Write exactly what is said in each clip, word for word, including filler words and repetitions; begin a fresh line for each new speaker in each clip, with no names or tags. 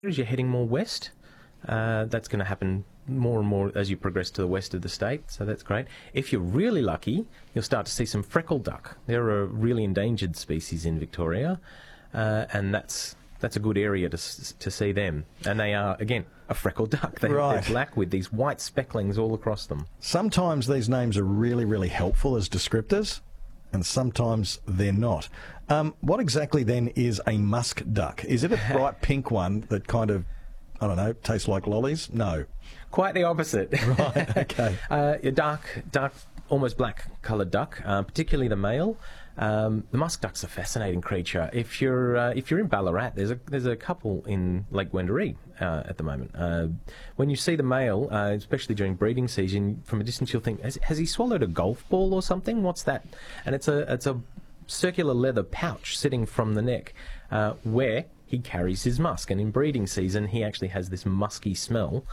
As you're heading more west, uh, that's going to happen more and more as you progress to the west of the state, so that's great. If you're really lucky, you'll start to see some freckled duck. They're a really endangered species in Victoria, uh, and that's that's a good area to to see them. And they are, again, a freckled duck. They,
right.
They're black with these white specklings all across them.
Sometimes these names are really, really helpful as descriptors, and sometimes they're not. Um, what exactly then is a musk duck? Is it a bright pink one that kind of, I don't know, tastes like lollies? No.
Quite the opposite.
Right, okay.
uh, a dark, dark, almost black coloured duck, uh, particularly the male. Um, the musk duck's a fascinating creature. If you're uh, if you're in Ballarat, there's a there's a couple in Lake Wendouree uh, at the moment. Uh, when you see the male, uh, especially during breeding season, from a distance you'll think, has, has he swallowed a golf ball or something? What's that? And it's a it's a circular leather pouch sitting from the neck, uh, where he carries his musk. And in breeding season, he actually has this musky smell.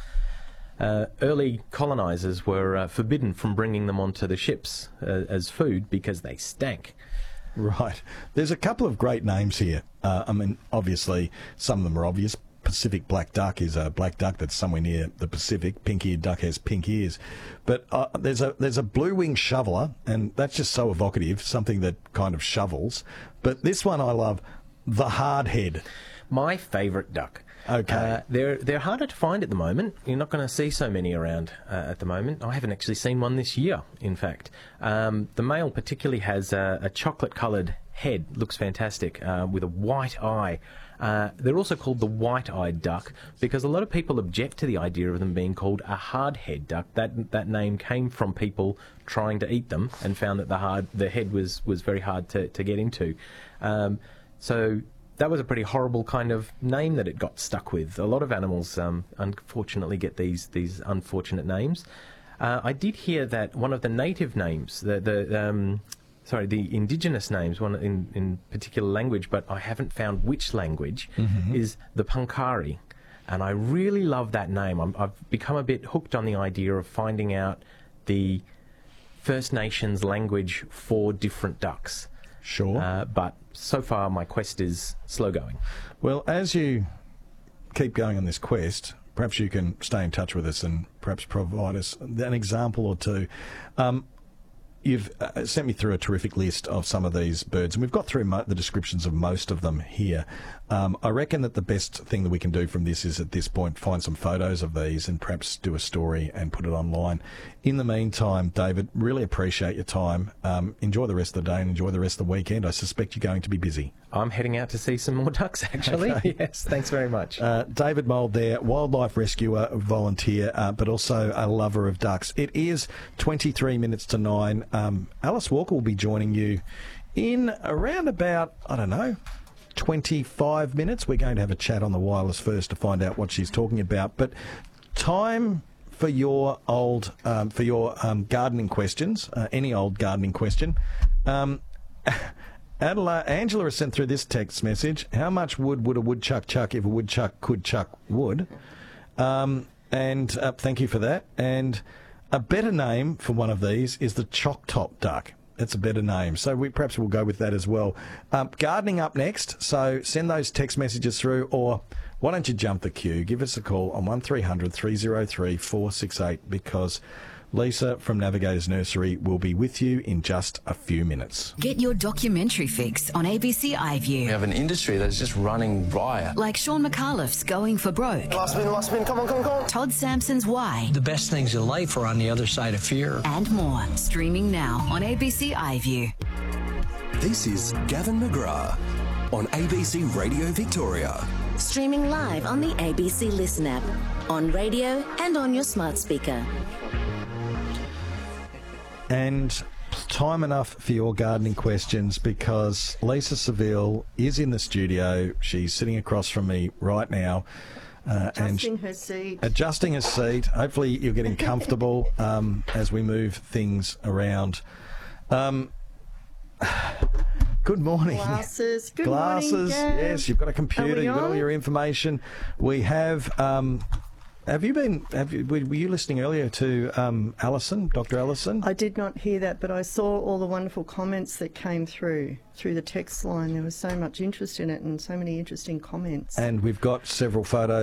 Uh, early colonisers were uh, forbidden from bringing them onto the ships uh, as food because they stank.
Right. There's a couple of great names here. Uh, I mean, obviously, some of them are obvious. Pacific black duck is a black duck that's somewhere near the Pacific. Pink-eared duck has pink ears. But uh, there's a there's a blue-winged shoveler, and that's just so evocative, something that kind of shovels. But this one I love, the hardhead.
My favourite duck.
Okay.
Uh, they're they're harder to find at the moment. You're not going to see so many around uh, at the moment. I haven't actually seen one this year, in fact. Um, the male particularly has a, a chocolate-coloured head. Looks fantastic, uh, with a white eye. Uh, they're also called the white-eyed duck because a lot of people object to the idea of them being called a hardhead duck. That that name came from people trying to eat them and found that the hard the head was, was very hard to, to get into. Um, so... That was a pretty horrible kind of name that it got stuck with. A lot of animals, um, unfortunately, get these these unfortunate names. Uh, I did hear that one of the native names, the the um, sorry, the indigenous names, one in in particular language, but I haven't found which language, mm-hmm. is the Punkari, and I really love that name. I'm, I've become a bit hooked on the idea of finding out the First Nations language for different ducks.
Sure.
Uh, but so far my quest is slow going.
Well, as you keep going on this quest, perhaps you can stay in touch with us and perhaps provide us an example or two. Um, you've uh, sent me through a terrific list of some of these birds, and we've got through mo- the descriptions of most of them here. Um, I reckon that the best thing that we can do from this is, at this point, find some photos of these and perhaps do a story and put it online. In the meantime, David, really appreciate your time. Um, enjoy the rest of the day and enjoy the rest of the weekend. I suspect you're going to be busy.
I'm heading out to see some more ducks, actually. Okay. Yes, thanks very much.
Uh, David Mould there, wildlife rescuer, volunteer, uh, but also a lover of ducks. It is twenty-three minutes to nine. Um, Alice Walker will be joining you in around about, I don't know, twenty-five minutes. We're going to have a chat on the wireless first to find out what she's talking about. But time for your old, um, for your um, gardening questions, uh, any old gardening question. Um, Adela, Angela has sent through this text message. How much wood would a woodchuck chuck if a woodchuck could chuck wood? Um, and uh, thank you for that. And a better name for one of these is the chock-top duck. That's a better name. So we perhaps we'll go with that as well. Um, gardening up next. So send those text messages through, or why don't you jump the queue? Give us a call on one three hundred three oh three four six eight, because Lisa from Navigators Nursery will be with you in just a few minutes.
Get your documentary fix on A B C iView.
We have an industry that's just running riot.
Like Sean McAuliffe's Going for Broke.
Last spin, last spin, come on, come on, come on.
Todd Sampson's Why.
The best things in life are on the other side of fear.
And more. Streaming now on A B C iView.
This is Gavin McGrath on A B C Radio Victoria.
Streaming live on the A B C Listen app, on radio and on your smart speaker.
And time enough for your gardening questions, because Lisa Seville is in the studio. She's sitting across from me right now.
Uh, adjusting and her seat.
Adjusting her seat. Hopefully you're getting comfortable um, as we move things around. Um, good morning.
Glasses. Good
Glasses.
morning, Gav.
Yes, you've got a computer. You've got all
on?
your information. We have... Um, Have you been? Have you, were you listening earlier to um, Alison, Doctor Allison?
I did not hear that, but I saw all the wonderful comments that came through through the text line. There was so much interest in it and so many interesting comments.
And we've got several photos